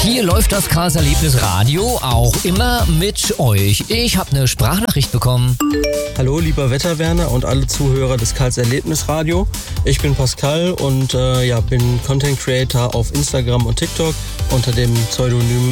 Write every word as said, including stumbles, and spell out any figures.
hier läuft das Karls Erlebnis Radio auch immer mit euch. Ich habe eine Sprachnachricht bekommen. Hallo lieber Wetterwerner und alle Zuhörer des Karls Erlebnis Radio. Ich bin Pascal und äh, ja, bin Content Creator auf Instagram und TikTok unter dem Pseudonym